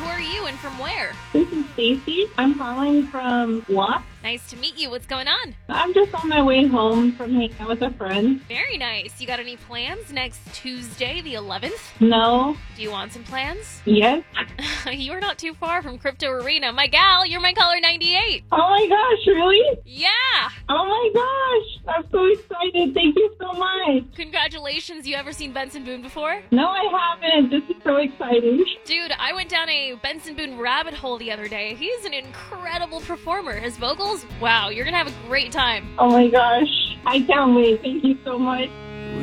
are you and from where? This is Stacy. I'm calling from WAP. Nice to meet you. What's going on? I'm just on my way home from hanging out with a friend. Very nice. You got any plans next Tuesday, the 11th? No. Do you want some plans? Yes. You're not too far from Crypto Arena. My gal, you're my caller 98. Oh my gosh, really? Yeah. Oh my gosh. I'm so excited. Thank you so much. Congratulations. You ever seen Benson Boone before? No, I haven't. This is so exciting. Dude, I went down a Benson Boone rabbit hole the other day. He's an incredible performer. His vocals, wow, you're gonna have a great time. Oh my gosh. I can't wait. Thank you so much.